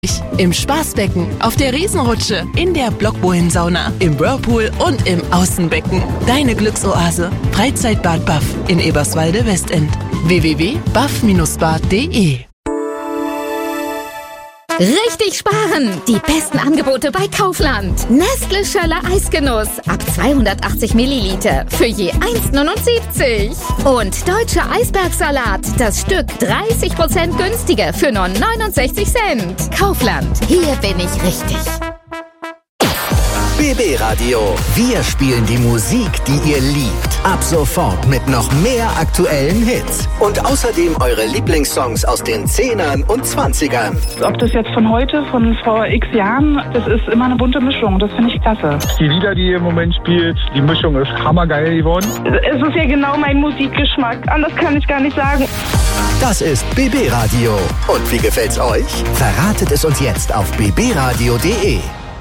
Im Spaßbecken, auf der Riesenrutsche, in der Blockbohlensauna, im Whirlpool und im Außenbecken. Deine Glücksoase. Freizeitbad Buff in Eberswalde-Westend. www.buff-bad.de. Richtig sparen! Die besten Angebote bei Kaufland. Nestle Schöller Eisgenuss ab 280 Milliliter für je 1,79. Und Deutscher Eisbergsalat, das Stück 30% günstiger für nur 69 Cent. Kaufland, hier bin ich richtig. BB Radio. Wir spielen die Musik, die ihr liebt. Ab sofort mit noch mehr aktuellen Hits. Und außerdem eure Lieblingssongs aus den 10ern und 20ern. Ob das jetzt von heute, von vor x Jahren, das ist immer eine bunte Mischung. Das finde ich klasse. Die Lieder, die ihr im Moment spielt, die Mischung ist hammergeil geworden. Es ist ja genau mein Musikgeschmack. Anders kann ich gar nicht sagen. Das ist BB Radio. Und wie gefällt's euch? Verratet es uns jetzt auf bbradio.de.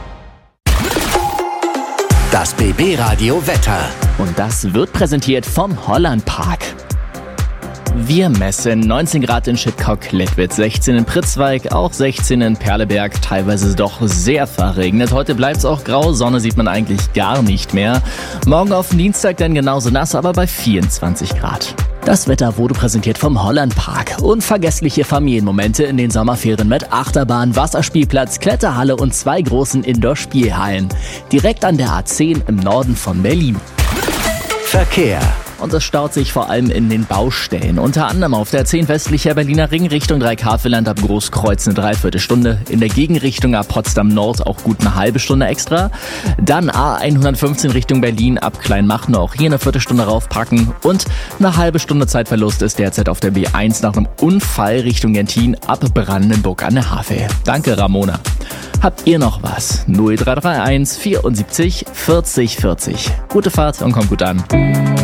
Das BB Radio Wetter. Und das wird präsentiert vom Hollandpark. Wir messen 19 Grad in Schipkau-Klettwitz, 16 in Pritzwalk, auch 16 in Perleberg, teilweise doch sehr verregnet. Heute bleibt's auch grau, Sonne sieht man eigentlich gar nicht mehr. Morgen auf den Dienstag dann genauso nass, aber bei 24 Grad. Das Wetter wurde präsentiert vom Hollandpark. Unvergessliche Familienmomente in den Sommerferien mit Achterbahn, Wasserspielplatz, Kletterhalle und 2 großen Indoor-Spielhallen. Direkt an der A10 im Norden von Berlin. Verkehr. Und es staut sich vor allem in den Baustellen. Unter anderem auf der 10 westlicher Berliner Ring Richtung Dreikasseland ab Großkreuz eine Dreiviertelstunde. In der Gegenrichtung ab Potsdam Nord auch gut eine halbe Stunde extra. Dann A115 Richtung Berlin ab Kleinmachnow auch hier eine Viertelstunde raufpacken. Und eine halbe Stunde Zeitverlust ist derzeit auf der B1 nach einem Unfall Richtung Gentin ab Brandenburg an der Havel. Danke, Ramona. Habt ihr noch was? 0331 74 40 40. Gute Fahrt und kommt gut an.